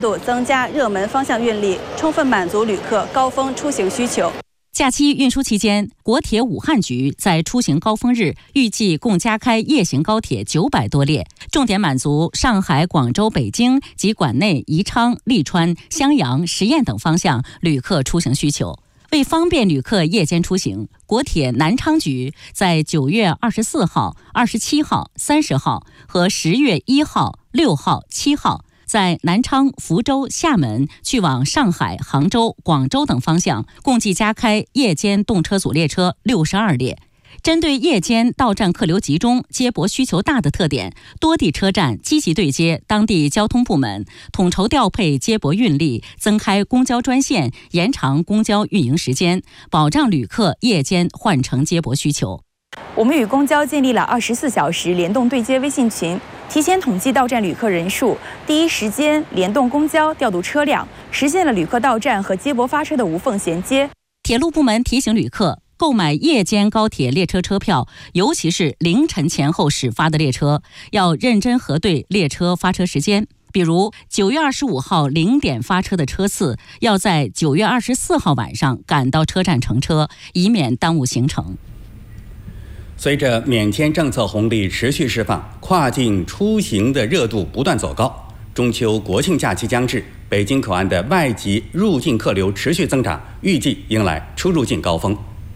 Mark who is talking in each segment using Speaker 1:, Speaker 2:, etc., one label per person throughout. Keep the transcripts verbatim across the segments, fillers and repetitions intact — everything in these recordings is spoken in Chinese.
Speaker 1: 度增加热门方向运力，充分满足旅客高峰出行需求。
Speaker 2: 假期运输期间，国铁武汉局在出行高峰日预计共加开夜行高铁九百多列，重点满足上海、广州、北京及管内宜昌、利川、襄阳、十堰等方向旅客出行需求。为方便旅客夜间出行，国铁南昌局在九月二十四号、二十七号、三十号和十月一号、六号、七号，在南昌、福州、厦门去往上海、杭州、广州等方向，共计加开夜间动车组列车六十二列。针对夜间到站客流集中、接驳需求大的特点，多地车站积极对接当地交通部门，统筹调配接驳运力，增开公交专线，延长公交运营时间，保障旅客夜间换乘接驳需求。
Speaker 1: 我们与公交建立了二十四小时联动对接微信群，提前统计到站旅客人数，第一时间联动公交调度车辆，实现了旅客到站和接驳发车的无缝衔接。
Speaker 2: 铁路部门提醒旅客，购买夜间高铁列车车票，尤其是凌晨前后始发的列车，要认真核对列车发车时间。比如九月二十五号零点发车的车次，要在九月二十四号晚上赶到车站乘车，以免耽误行程。
Speaker 3: 随着免签政策红利持续释放，跨境出行的热度不断走高。中秋国庆假期将至，北京口岸的外籍入境客流持续增长，预计迎来出入境高峰。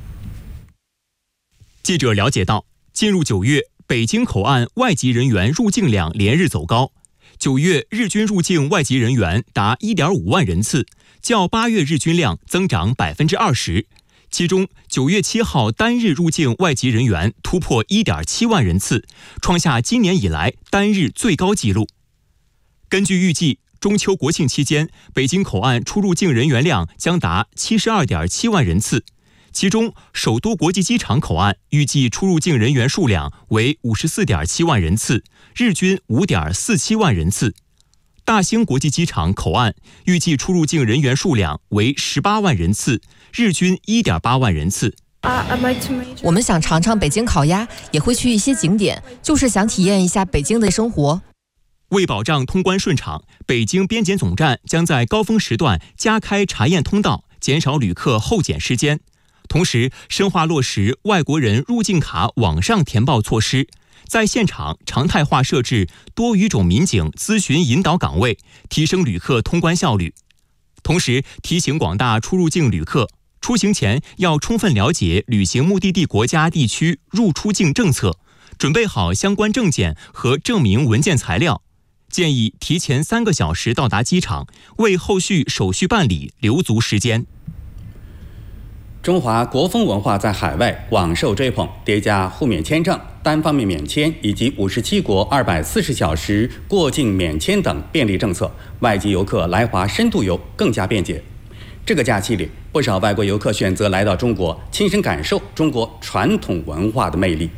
Speaker 4: 记者了解到，进入九月，北京口岸外籍人员入境量连日走高。九月日均入境外籍人员达 一点五万人次，较八月日均量增长 百分之二十。其中，九月七号单日入境外籍人员突破 一点七万人次，创下今年以来单日最高纪录。根据预计，中秋国庆期间，北京口岸出入境人员量将达 七十二点七万人次。其中，首都国际机场口岸预计出入境人员数量为 五十四点七万人次，日均 五点四七万人次。大兴国际机场口岸预计出入境人员数量为十八万人次，日均 一点八万人次。
Speaker 5: 我们想尝尝北京烤鸭，也会去一些景点，就是想体验一下北京的生活。
Speaker 4: 为保障通关顺畅，北京边检总站将在高峰时段加开查验通道，减少旅客候检时间。同时，深化落实外国人入境卡网上填报措施，在现场常态化设置多语种民警咨询引导岗位，提升旅客通关效率。同时，提醒广大出入境旅客，出行前要充分了解旅行目的地国家地区入出境政策，准备好相关证件和证明文件材料。建议提前三个小时到达机场，为后续手续办理留足时间。
Speaker 3: 中华国风文化在海外广受追捧，叠加互免签证、单方面免签以及五十七国二百四十小时过境免签等便利政策，外籍游客来华深度游更加便捷。这个假期里，不少外国游客选择来到中国，亲身感受中国传统文化的魅力。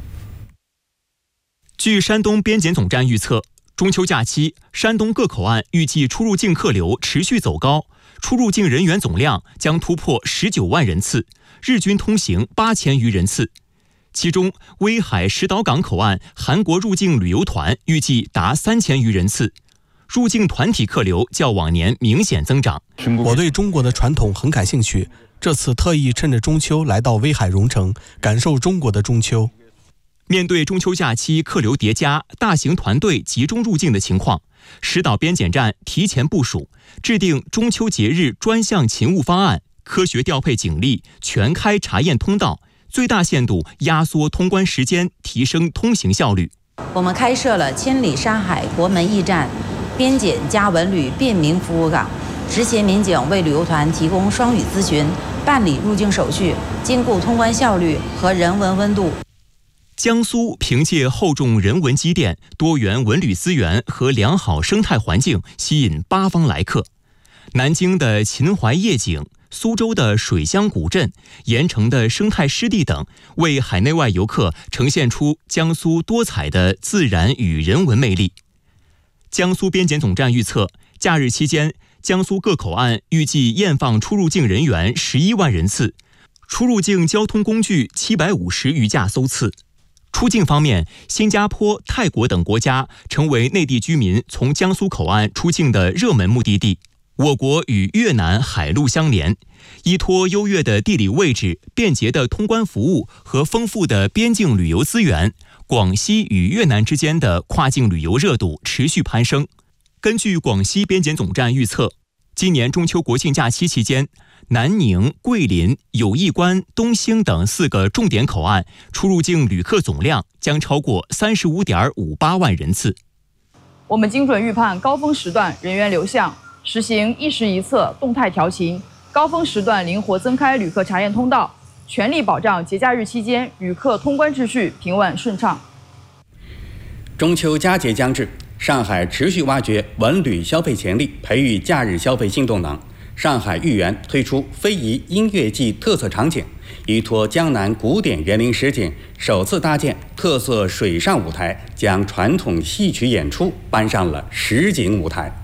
Speaker 4: 据山东边检总站预测，中秋假期，山东各口岸预计出入境客流持续走高，出入境人员总量将突破十九万人次，日均通行八千余人次。其中，威海石岛港口岸韩国入境旅游团预计达三千余人次，入境团体客流较往年明显增长。
Speaker 6: 我对中国的传统很感兴趣，这次特意趁着中秋来到威海荣城，感受中国的中秋。
Speaker 4: 面对中秋假期客流叠加、大型团队集中入境的情况，石岛边检站提前部署，制定中秋节日专项勤务方案，科学调配警力，全开查验通道，最大限度压缩通关时间，提升通行效率。
Speaker 7: 我们开设了千里沙海国门驿站、边检加文旅便民服务岗，执勤民警为旅游团提供双语咨询，办理入境手续，兼顾通关效率和人文温度。
Speaker 4: 江苏凭借厚重人文积淀、多元文旅资源和良好生态环境，吸引八方来客。南京的秦淮夜景、苏州的水乡古镇、盐城的生态湿地等，为海内外游客呈现出江苏多彩的自然与人文魅力。江苏边检总站预测，假日期间，江苏各口岸预计验放出入境人员十一万人次，出入境交通工具七百五十余架艘次。 出境方面，新加坡、泰国等国家成为内地居民从江苏口岸出境的热门目的地。我国与越南海陆相连，依托优越的地理位置、便捷的通关服务和丰富的边境旅游资源，广西与越南之间的跨境旅游热度持续攀升。根据广西边检总站预测，今年中秋国庆假期期间，南宁、桂林、友谊关、东兴等四个重点口岸出入境旅客总量将超过三十五点五八万人次。
Speaker 8: 我们精准预判高峰时段人员流向，实行一时一策动态调情，高峰时段灵活增开旅客查验通道，全力保障节假日期间旅客通关秩序平稳顺畅。
Speaker 3: 中秋佳节将至，上海持续挖掘文旅消费潜力，培育假日消费新动能。上海豫园推出非遗音乐季特色场景，依托江南古典园林实景，首次搭建特色水上舞台，将传统戏曲演出搬上了实景舞台。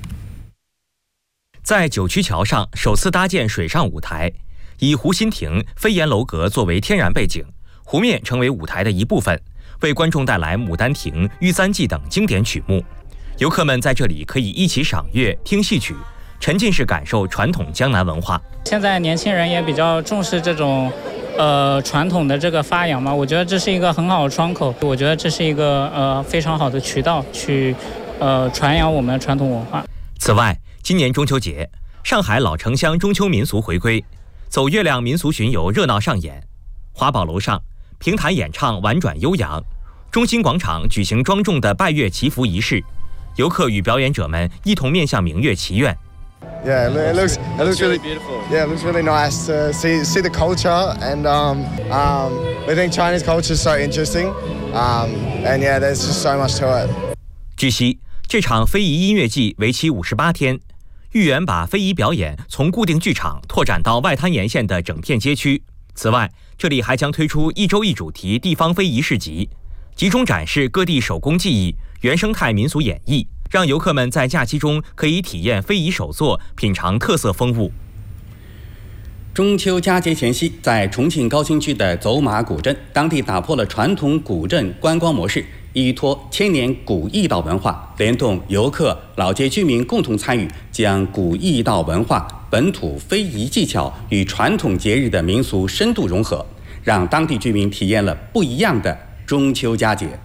Speaker 9: 在九曲桥上首次搭建水上舞台，以湖心亭飞檐楼阁作为天然背景，湖面成为舞台的一部分，为观众带来《牡丹亭》《玉簪记》等经典曲目。游客们在这里可以一起赏月、听戏曲，沉浸式感受传统江南文化。
Speaker 10: 现在年轻人也比较重视这种呃传统的这个发扬嘛，我觉得这是一个很好的窗口，我觉得这是一个呃非常好的渠道去呃传扬我们的传统文化。
Speaker 9: 此外，今年中秋节，上海老城乡中秋民俗回归，走月亮民俗巡游热闹上演。华宝楼上，评弹演唱婉转悠扬，中心广场举行庄重的拜月祈福仪式，游客与表演者们一同面向明月祈愿。
Speaker 11: Yeah, it looks it looks really beautiful. Yeah, it looks really nice to see see the culture, and um um we think Chinese culture is so interesting. Um and yeah, there's just so much to it.
Speaker 9: 据悉，这场非遗音乐季为期五十八天，豫园把非遗表演从固定剧场拓展到外滩沿线的整片街区。此外，这里还将推出一周一主题地方非遗市集，集中展示各地手工技艺、原生态民俗演绎，让游客们在假期中可以体验非遗手作，品尝特色风物。
Speaker 3: 中秋佳节前夕，在重庆高新区的走马古镇，当地打破了传统古镇观光模式，依托千年古驿道文化，联动游客、老街居民共同参与，将古驿道文化、本土非遗技巧与传统节日的民俗深度融合，让当地居民体验了不一样的中秋佳节。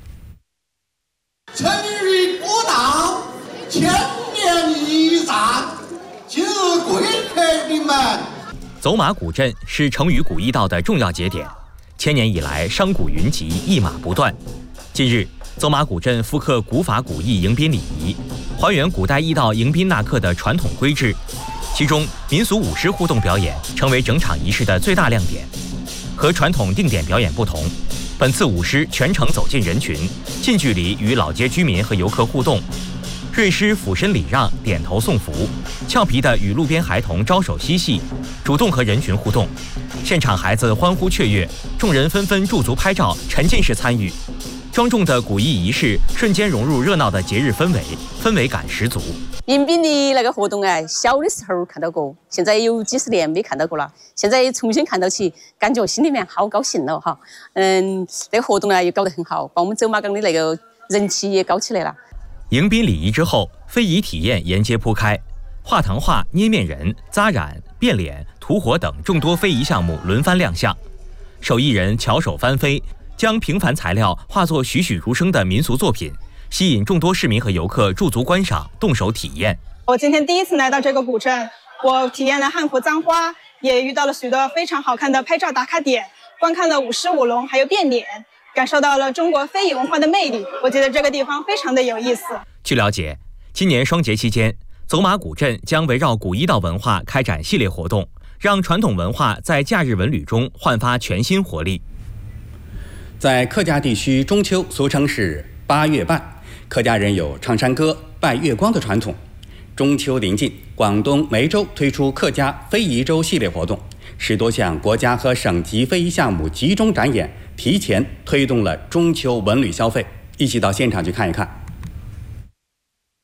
Speaker 12: 成语古道，千年一战，今日贵客临门。
Speaker 9: 走马古镇是成渝古驿道的重要节点，千年以来商贾云集，一马不断。近日，走马古镇复刻古法古意迎宾礼仪，还原古代驿道迎宾纳客的传统规制，其中民俗舞狮互动表演成为整场仪式的最大亮点。和传统定点表演不同，本次舞狮全程走进人群，近距离与老街居民和游客互动。瑞狮俯身礼让，点头送福，俏皮地与路边孩童招手嬉戏，主动和人群互动。现场孩子欢呼雀跃，众人纷纷驻足拍照，沉浸式参与。庄重的古意仪式瞬间融入热闹的节日氛围，氛围感十足。
Speaker 13: 迎宾的那个活动啊，小的时候看到过，现在有几十年没看到过了。现在重新看到起，感觉心里面好高兴了哈。嗯，那个活动呢也搞得很好，把我们走马岗的那个人气也高起来了。
Speaker 9: 迎宾礼仪之后，非遗体验沿街铺开，画糖画、捏面人、扎染、变脸、涂火等众多非遗项目轮番亮相。手艺人巧手翻飞，将平凡材料化作栩栩如生的民俗作品，吸引众多市民和游客驻足观赏、动手体验。
Speaker 14: 我今天第一次来到这个古镇，我体验了汉服簪花，也遇到了许多非常好看的拍照打卡点，观看了舞狮舞龙，还有变脸，感受到了中国非遗文化的魅力。我觉得这个地方非常的有意思。
Speaker 9: 据了解，今年双节期间，走马古镇将围绕古驿道文化开展系列活动，让传统文化在假日文旅中焕发全新活力。
Speaker 3: 在客家地区，中秋俗称是八月半，客家人有唱山歌、拜月光的传统。中秋临近，广东梅州推出客家非遗周系列活动，十多项国家和省级非遗项目集中展演，提前推动了中秋文旅消费。一起到现场去看一看。
Speaker 15: 这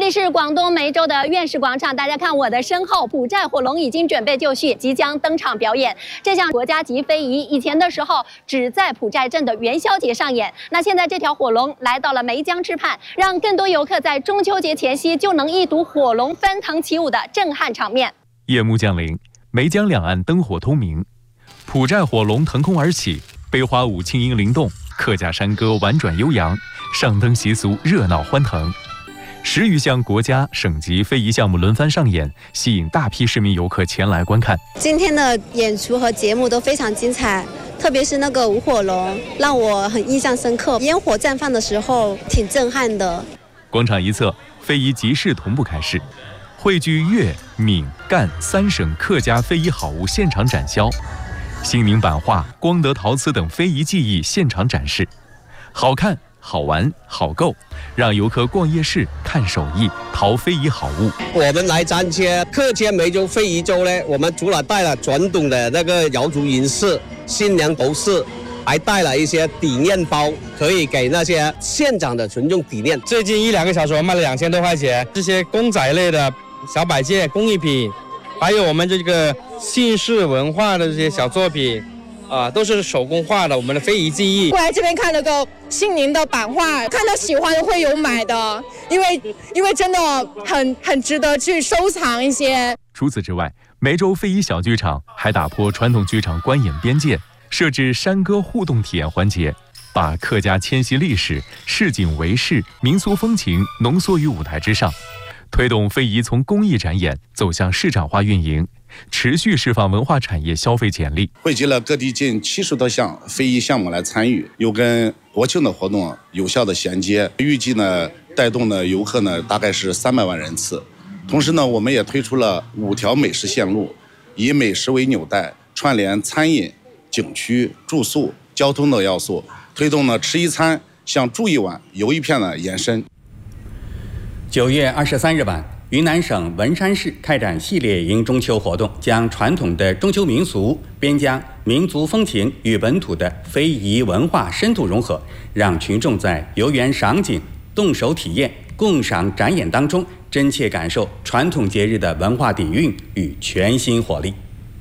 Speaker 15: 里是广东梅州的院士广场，大家看我的身后，埔寨火龙已经准备就绪，即将登场表演。这项国家级非遗以前的时候只在埔寨镇的元宵节上演，那现在这条火龙来到了梅江之畔，让更多游客在中秋节前夕就能一睹火龙翻腾起舞的震撼场面。
Speaker 4: 夜幕降临，梅江两岸灯火通明，埔寨火龙腾空而起，悲花舞轻盈灵动，客家山歌婉转悠扬，上灯习俗热闹欢腾。十余项国家、省级非遗项目轮番上演，吸引大批市民游客前来观看。
Speaker 16: 今天的演出和节目都非常精彩，特别是那个舞火龙，让我很印象深刻。烟火绽放的时候，挺震撼的。
Speaker 4: 广场一侧，非遗集市同步开市，汇聚粤、闽、赣三省客家非遗好物现场展销，兴宁版画、光德陶瓷等非遗技艺现场展示，好看、好玩、好购，让游客逛夜市、看手艺、淘非遗好物。
Speaker 17: 我们来参加客家梅州非遗周呢，我们除了带了传统的那个瑶族银饰、新娘头饰，还带了一些底面包，可以给那些现场的群众抵面。
Speaker 18: 最近一两个小时我卖了两千多块钱，这些公仔类的小摆件、工艺品，还有我们这个姓氏文化的这些小作品。啊，都是手工画的，我们的非遗技艺。
Speaker 19: 过来这边看了个姓宁的版画，看到喜欢的会有买的，因为因为真的很很值得去收藏一些。
Speaker 4: 除此之外，梅州非遗小剧场还打破传统剧场观演边界，设置山歌互动体验环节，把客家迁徙历史、市井为市、民俗风情浓缩于舞台之上，推动非遗从公益展演走向市场化运营，持续释放文化产业消费潜力。
Speaker 20: 汇集了各地近七十多项非遗项目来参与，又跟国庆的活动有效的衔接，预计呢带动的游客呢大概是三百万人次。同时呢，我们也推出了五条美食线路，以美食为纽带，串联餐饮、景区、住宿、交通的要素，推动呢吃一餐向住一晚、游一片的延伸。
Speaker 3: 九月二十三日晚，云南省文山市开展系列迎中秋活动，将传统的中秋民俗边疆民族风情与本土的非遗文化深度融合，让群众在游园赏景、动手体验、共赏展演当中，真切感受传统节日的文化底蕴与全新活力。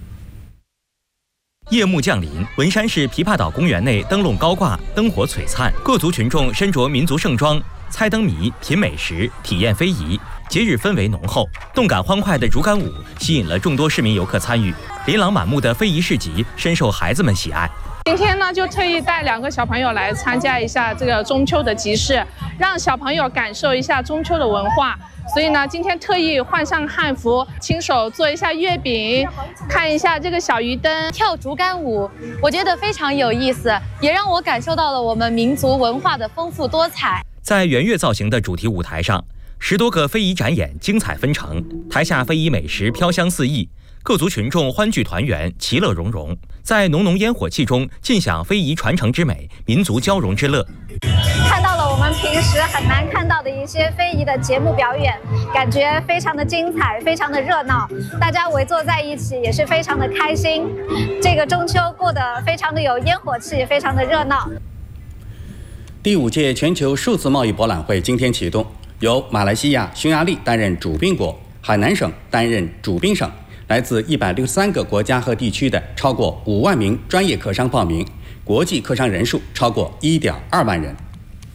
Speaker 9: 夜幕降临，文山市琵琶岛公园内灯笼高挂，灯火璀璨，各族群众身着民族盛装，猜灯谜、品美食、体验非遗，节日氛围浓厚，动感欢快的竹竿舞吸引了众多市民游客参与。琳琅满目的非遗市集深受孩子们喜爱。
Speaker 21: 今天呢，就特意带两个小朋友来参加一下这个中秋的集市，让小朋友感受一下中秋的文化。所以呢，今天特意换上汉服，亲手做一下月饼，看一下这个小鱼灯，
Speaker 22: 跳竹竿舞，我觉得非常有意思，也让我感受到了我们民族文化的丰富多彩。
Speaker 9: 在圆月造型的主题舞台上，十多个非遗展演精彩纷呈，台下非遗美食飘香四溢，各族群众欢聚团圆，其乐融融，在浓浓烟火气中尽享非遗传承之美、民族交融之乐。
Speaker 22: 看到了我们平时很难看到的一些非遗的节目表演，感觉非常的精彩，非常的热闹，大家围坐在一起也是非常的开心。这个中秋过得非常的有烟火气，非常的热闹。
Speaker 3: 第五届全球数字贸易博览会今天启动，由马来西亚、匈牙利担任主宾国，海南省担任主宾省。来自一百六十三个国家和地区的超过五万名专业客商报名，国际客商人数超过一点二万人。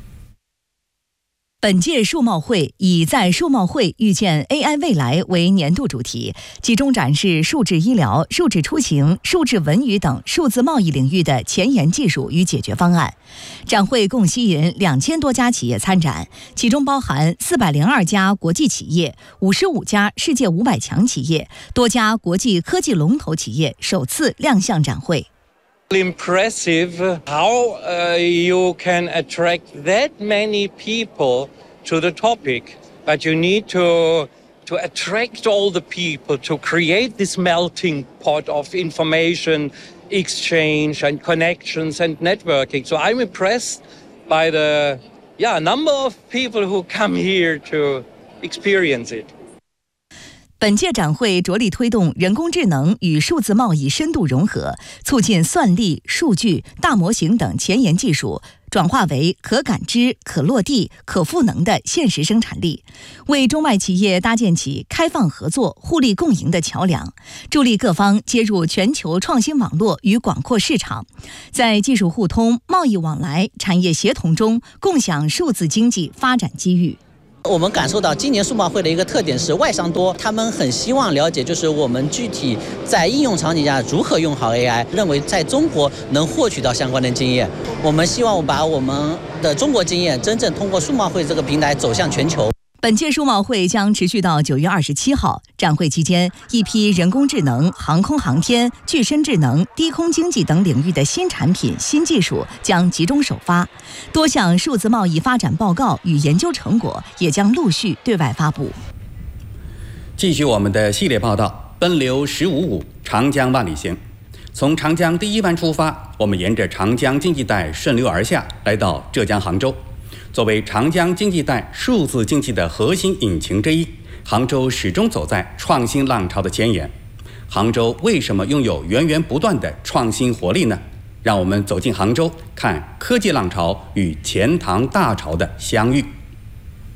Speaker 23: 本届数贸会以在数贸会遇见 A I 未来为年度主题，集中展示数字医疗、数字出行、数字文娱等数字贸易领域的前沿技术与解决方案。展会共吸引两千多家企业参展，其中包含四百零二家国际企业、五十五家世界五百强企业、多家国际科技龙头企业首次亮相展会。
Speaker 24: Impressive how uh, you can attract that many people to the topic, but you need to to attract all the people to create this melting pot of information exchange and connections and networking. So I'm impressed by the yeah number of people who come here to experience it.
Speaker 23: 本届展会着力推动人工智能与数字贸易深度融合，促进算力、数据、大模型等前沿技术转化为可感知、可落地、可赋能的现实生产力，为中外企业搭建起开放合作、互利共赢的桥梁，助力各方接入全球创新网络与广阔市场，在技术互通、贸易往来、产业协同中共享数字经济发展机遇。
Speaker 1: 我们感受到今年数贸会的一个特点是外商多，他们很希望了解，就是我们具体在应用场景下如何用好 A I， 认为在中国能获取到相关的经验。我们希望把我们的中国经验真正通过数贸会这个平台走向全球。
Speaker 23: 本届数贸会将持续到九月二十七号。展会期间，一批人工智能、航空航天、具身智能、低空经济等领域的新产品、新技术将集中首发，多项数字贸易发展报告与研究成果也将陆续对外发布。
Speaker 3: 继续我们的系列报道，奔流十五五，长江万里行。从长江第一湾出发，我们沿着长江经济带顺流而下，来到浙江杭州。作为长江经济带数字经济的核心引擎之一，杭州始终走在创新浪潮的前沿。杭州为什么拥有源源不断的创新活力呢？让我们走进杭州，看科技浪潮与钱塘大潮的相遇。